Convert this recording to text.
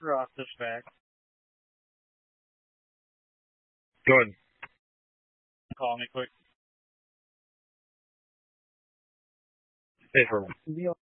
Ross back. Go ahead. Call me quick. Hey, for